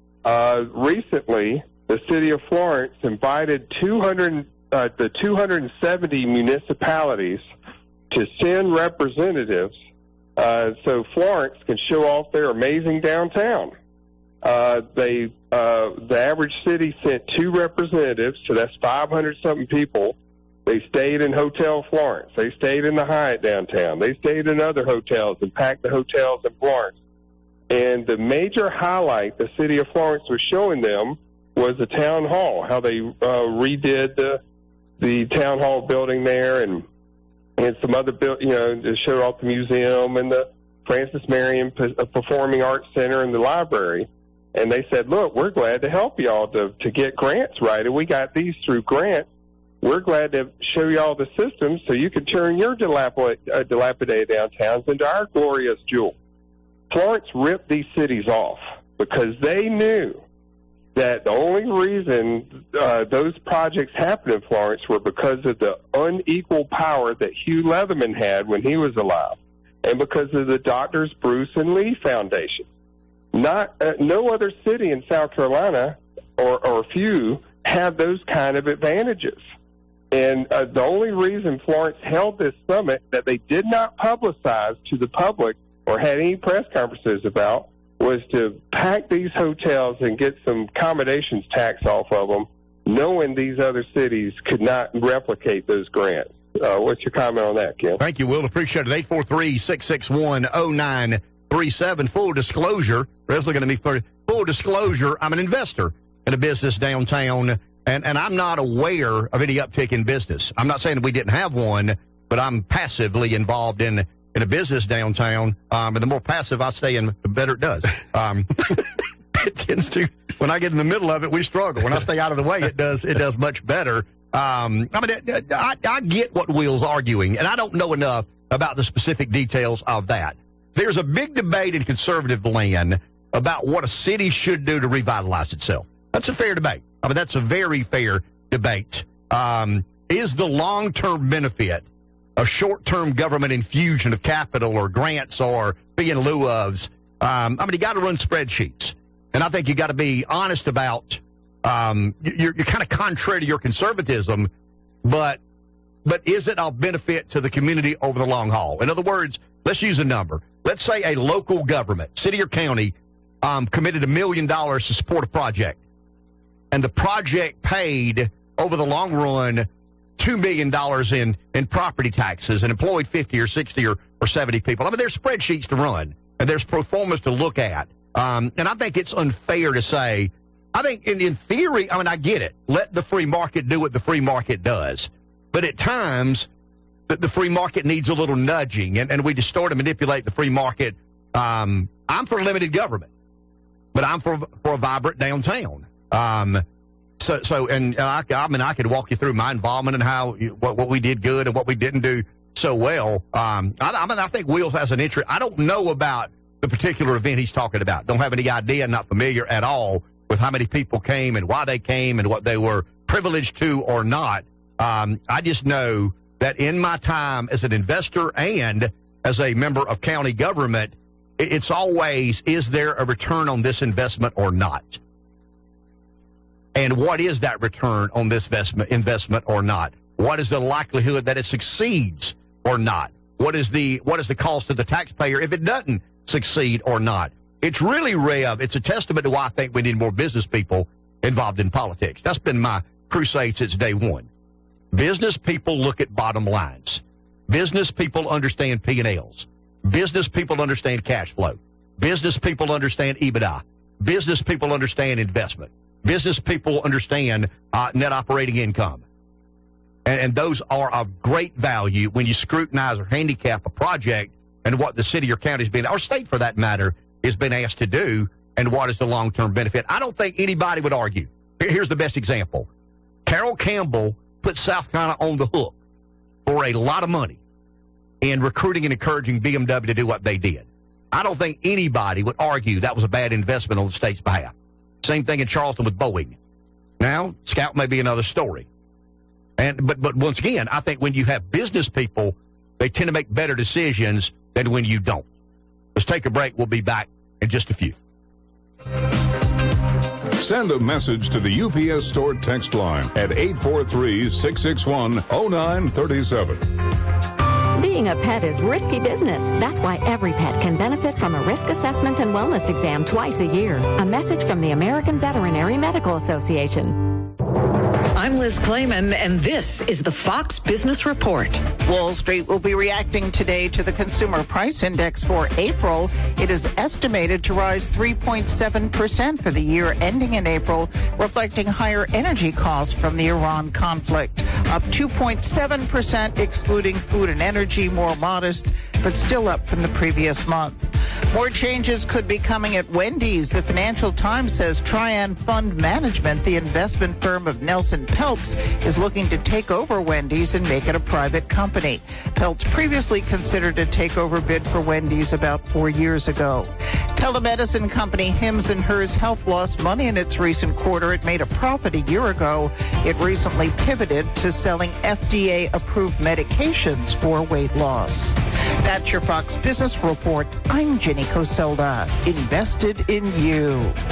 [SPEAKER 1] Recently, the city of Florence invited the 270 municipalities to send representatives so Florence can show off their amazing downtown. The average city sent 2 representatives, so that's 500-something people. They stayed in Hotel Florence. They stayed in the Hyatt downtown. They stayed in other hotels and packed the hotels in Florence. And the major highlight the city of Florence was showing them was the town hall, how they redid the town hall building there and some other to show off the museum and the Francis Marion Performing Arts Center and the library. And they said, look, we're glad to help y'all to get grants right. And we got these through grants. We're glad to show y'all the system so you can turn your dilapidated downtowns into our glorious jewel. Florence ripped these cities off because they knew that the only reason those projects happened in Florence were because of the unequal power that Hugh Leatherman had when he was alive, and because of the Doctors Bruce and Lee Foundation. No other city in South Carolina, or few, have those kind of advantages. And the only reason Florence held this summit that they did not publicize to the public or had any press conferences about was to pack these hotels and get some accommodations tax off of them, knowing these other cities could not replicate those grants. What's your comment on that, Ken?
[SPEAKER 16] Thank you, Will. Appreciate it. 843-661-0937. Full disclosure, full disclosure, I'm an investor in a business downtown, and I'm not aware of any uptick in business. I'm not saying that we didn't have one, but I'm passively involved in a business downtown, and the more passive I stay in, the better it does. It tends to, when I get in the middle of it, we struggle. When I stay out of the way, it does much better. I get what Will's arguing, and I don't know enough about the specific details of that. There's a big debate in conservative land about what a city should do to revitalize itself. That's a fair debate. That's a very fair debate. Is the long-term benefit of short-term government infusion of capital or grants or fee in lieu ofs? You got to run spreadsheets. And I think you got to be honest about, you're kind of contrary to your conservatism, but is it of benefit to the community over the long haul? In other words, let's use a number. Let's say a local government, city or county, committed $1 million to support a project. And the project paid, over the long run, $2 million in property taxes and employed 50 or 60 or 70 people. There's spreadsheets to run, and there's pro formas to look at. And I think it's unfair to say, I think in theory, I get it. Let the free market do what the free market does. But at times, the free market needs a little nudging, and we distort and manipulate the free market. I'm for limited government, but I'm for a vibrant downtown. I could walk you through my involvement and how what we did good and what we didn't do so well. I think Will has an interest. I don't know about the particular event he's talking about. Don't have any idea. Not familiar at all with how many people came and why they came and what they were privileged to or not. I just know that in my time as an investor and as a member of county government, it's always, is there a return on this investment or not? And what is that return on this investment or not? What is the likelihood that it succeeds or not? What is the cost to the taxpayer if it doesn't succeed or not? It's really, Rev, it's a testament to why I think we need more business people involved in politics. That's been my crusade since day one. Business people look at bottom lines. Business people understand P&Ls. Business people understand cash flow. Business people understand EBITDA. Business people understand investment. Business people understand net operating income. And those are of great value when you scrutinize or handicap a project and what the city or county has been, or state for that matter, has been asked to do, and what is the long-term benefit. I don't think anybody would argue. Here's the best example. Carroll Campbell put South Carolina on the hook for a lot of money in recruiting and encouraging BMW to do what they did. I don't think anybody would argue that was a bad investment on the state's behalf. Same thing in Charleston with Boeing. Now, Scout may be another story. But once again, I think when you have business people, they tend to make better decisions than when you don't. Let's take a break. We'll be back in just a few.
[SPEAKER 15] Send a message to the UPS Store text line at 843-661-0937.
[SPEAKER 2] Being a pet is risky business. That's why every pet can benefit from a risk assessment and wellness exam twice a year. A message from the American Veterinary Medical Association.
[SPEAKER 5] I'm Liz Clayman, and this is the Fox Business Report.
[SPEAKER 6] Wall Street will be reacting today to the Consumer Price Index for April. It is estimated to rise 3.7% for the year ending in April, reflecting higher energy costs from the Iran conflict. Up 2.7% excluding food and energy, more modest, but still up from the previous month. More changes could be coming at Wendy's. The Financial Times says Trian Fund Management, the investment firm of Nelson Peltz, is looking to take over Wendy's and make it a private company. Peltz previously considered a takeover bid for Wendy's about 4 years ago. Telemedicine company Hims & Hers Health lost money in its recent quarter. It made a profit a year ago. It recently pivoted to selling FDA-approved medications for weight loss. That's your Fox Business Report. I'm Jenny Coselda. Invested in you.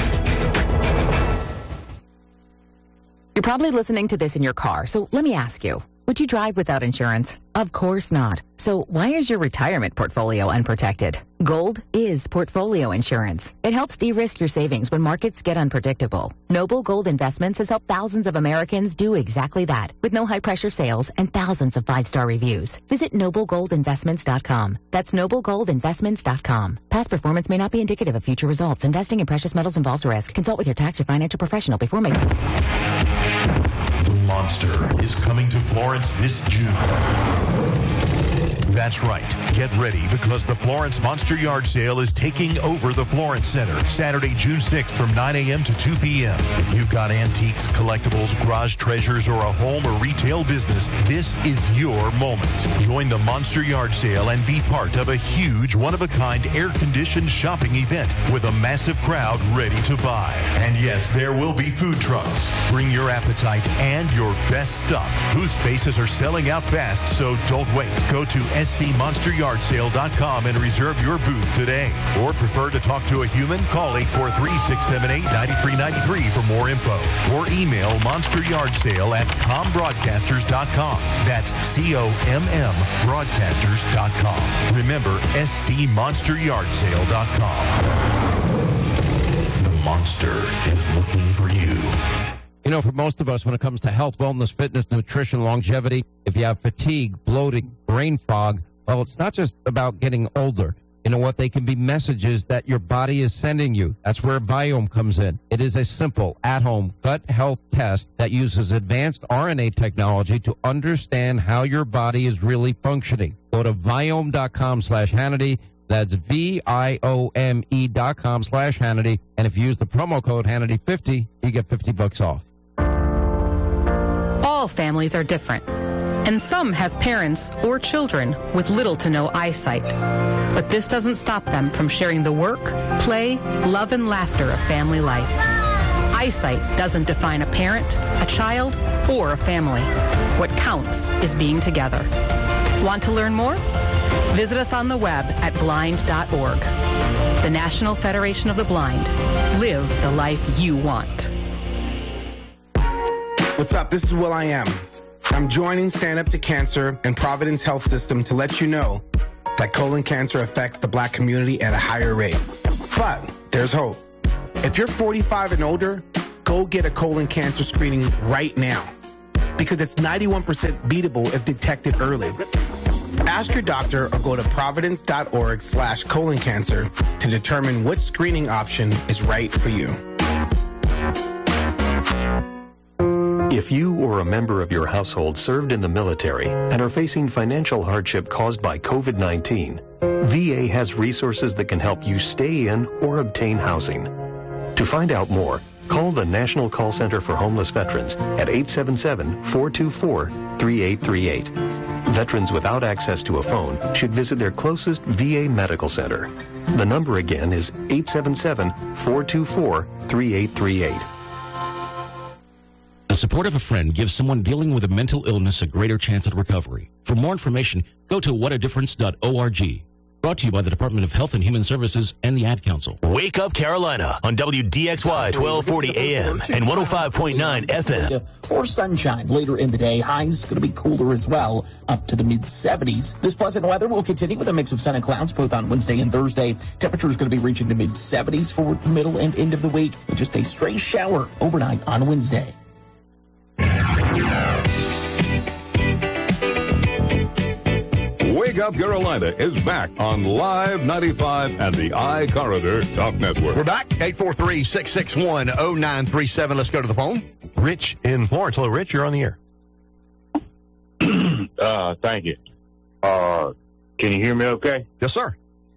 [SPEAKER 7] You're probably listening to this in your car, so let me ask you, would you drive without insurance? Of course not. So why is your retirement portfolio unprotected? Gold is portfolio insurance. It helps de-risk your savings when markets get unpredictable. Noble Gold Investments has helped thousands of Americans do exactly that, with no high-pressure sales and thousands of 5-star reviews. Visit NobleGoldInvestments.com. That's NobleGoldInvestments.com. Past performance may not be indicative of future results. Investing in precious metals involves risk. Consult with your tax or financial professional before making...
[SPEAKER 13] The Monster is coming to Florence this June. That's right. Get ready because the Florence Monster Yard Sale is taking over the Florence Center Saturday, June 6th from 9 a.m. to 2 p.m. If you've got antiques, collectibles, garage treasures, or a home or retail business, this is your moment. Join the Monster Yard Sale and be part of a huge, one-of-a-kind, air-conditioned shopping event with a massive crowd ready to buy. And yes, there will be food trucks. Bring your appetite and your best stuff. Booth spaces are selling out fast, so don't wait. Go to scmonsteryardsale.com and reserve your booth today. Or prefer to talk to a human? Call 843-678-9393 for more info. Or email monsteryardsale@combroadcasters.com. That's COMM broadcasters.com. Remember, scmonsteryardsale.com. The Monster is looking for you.
[SPEAKER 8] You know, for most of us, when it comes to health, wellness, fitness, nutrition, longevity, if you have fatigue, bloating, brain fog, well, it's not just about getting older. You know what? They can be messages that your body is sending you. That's where Viome comes in. It is a simple, at-home gut health test that uses advanced RNA technology to understand how your body is really functioning. Go to Viome.com/Hannity. That's VIOME.com/Hannity. And if you use the promo code Hannity50, you get $50 off.
[SPEAKER 10] All families are different, and some have parents or children with little to no eyesight. But this doesn't stop them from sharing the work, play, love, and laughter of family life. Eyesight doesn't define a parent, a child, or a family. What counts is being together. Want to learn more? Visit us on the web at blind.org. The National Federation of the Blind. Live the life you want.
[SPEAKER 11] What's up? This is will.i.am. I'm joining Stand Up to Cancer and Providence Health System to let you know that colon cancer affects the black community at a higher rate. But there's hope. If you're 45 and older, go get a colon cancer screening right now because it's 91% beatable if detected early. Ask your doctor or go to providence.org/colon cancer to determine which screening option is right for you.
[SPEAKER 12] If you or a member of your household served in the military and are facing financial hardship caused by COVID-19, VA has resources that can help you stay in or obtain housing. To find out more, call the National Call Center for Homeless Veterans at 877-424-3838. Veterans without access to a phone should visit their closest VA medical center. The number again is 877-424-3838.
[SPEAKER 14] The support of a friend gives someone dealing with a mental illness a greater chance at recovery. For more information, go to whatadifference.org. Brought to you by the Department of Health and Human Services and the Ad Council.
[SPEAKER 17] Wake Up Carolina on WDXY 1240 AM and 105.9 FM.
[SPEAKER 19] Or sunshine later in the day. Highs going to be cooler as well, up to the mid-70s. This pleasant weather will continue with a mix of sun and clouds both on Wednesday and Thursday. Temperature is going to be reaching the mid-70s for the middle and end of the week, with just a stray shower overnight on Wednesday.
[SPEAKER 15] Wake Up Carolina is back on Live 95 and the iCorridor Talk Network.
[SPEAKER 16] We're back. 843-661-0937. Let's go to the phone.
[SPEAKER 18] Rich in Florence. Hello, Rich. You're on the air.
[SPEAKER 4] Thank you. Can you hear me okay?
[SPEAKER 16] Yes, sir.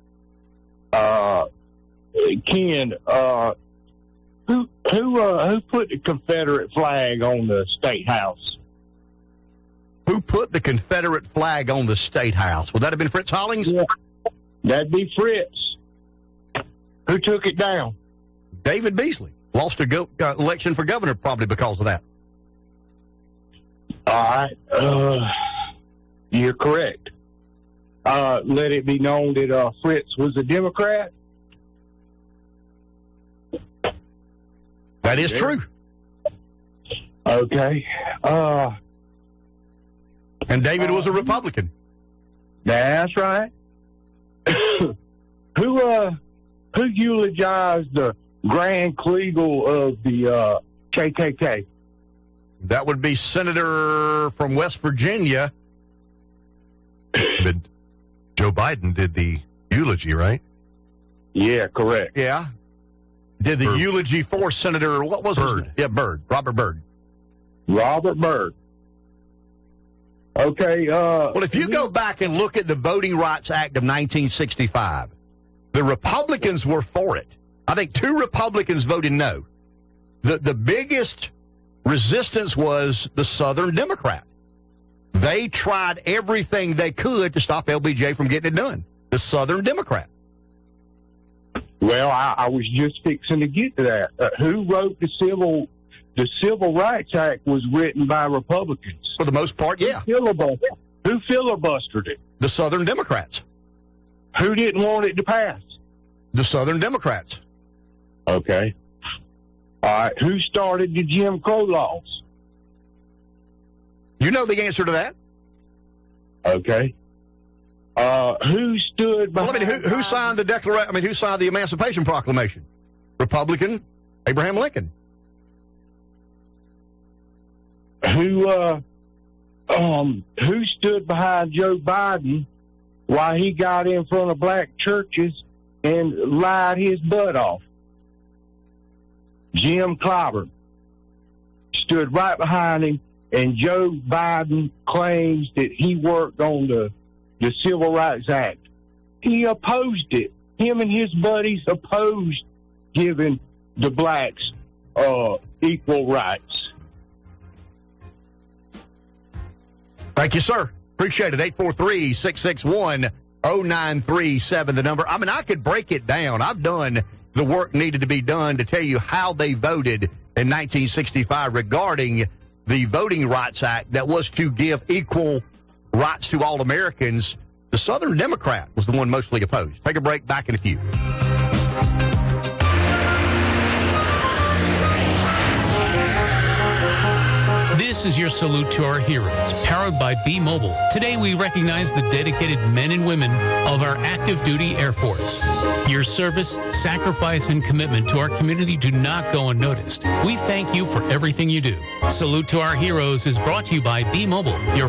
[SPEAKER 4] Ken, who put the Confederate flag on the State House?
[SPEAKER 16] Who put the Confederate flag on the State House? Would that have been Fritz Hollings?
[SPEAKER 4] Yeah, that'd be Fritz. Who took it down?
[SPEAKER 16] David Beasley. Lost a election for governor probably because of that.
[SPEAKER 4] All right. You're correct. Let it be known that Fritz was a Democrat.
[SPEAKER 16] That is true.
[SPEAKER 4] Okay.
[SPEAKER 16] And David was a Republican.
[SPEAKER 4] That's right. Who eulogized the Grand Kleagle of the KKK?
[SPEAKER 16] That would be Senator from West Virginia.
[SPEAKER 18] But Joe Biden did the eulogy, right?
[SPEAKER 4] Yeah, correct.
[SPEAKER 16] Yeah. Did the eulogy for Senator, what was
[SPEAKER 18] Byrd?
[SPEAKER 16] Yeah, Byrd. Robert Byrd.
[SPEAKER 4] Robert Byrd. Okay.
[SPEAKER 16] Well, if you go back and look at the Voting Rights Act of 1965, the Republicans were for it. I think 2 Republicans voted no. The biggest resistance was the Southern Democrat. They tried everything they could to stop LBJ from getting it done. The Southern Democrat.
[SPEAKER 4] Well, I was just fixing to get to that. Who wrote the Civil Rights Act was written by Republicans.
[SPEAKER 16] For the most part, yeah.
[SPEAKER 4] Who filibustered it?
[SPEAKER 16] The Southern Democrats.
[SPEAKER 4] Who didn't want it to pass?
[SPEAKER 16] The Southern Democrats.
[SPEAKER 4] Okay. All right. Who started the Jim Crow laws?
[SPEAKER 16] You know the answer to that.
[SPEAKER 4] Okay. Who stood behind...
[SPEAKER 16] Well, I mean, who signed the Declaration? I mean, who signed the Emancipation Proclamation? Republican Abraham Lincoln.
[SPEAKER 4] Who stood behind Joe Biden while he got in front of black churches and lied his butt off? Jim Clyburn stood right behind him, and Joe Biden claims that he worked on the Civil Rights Act. He opposed it. Him and his buddies opposed giving the blacks equal rights.
[SPEAKER 16] Thank you, sir. Appreciate it. 843-661-0937, the number. I mean, I could break it down. I've done the work needed to be done to tell you how they voted in 1965 regarding the Voting Rights Act that was to give equal rights to all Americans. The Southern Democrat was the one mostly opposed. Take a break. Back in a few.
[SPEAKER 20] This
[SPEAKER 9] This is your salute to our heroes, powered by B-Mobile. Today we recognize the dedicated men and women of our active duty Air Force. Your service, sacrifice, and commitment to our community do not go unnoticed. We thank you for everything you do. Salute to our heroes is brought to you by B-Mobile, your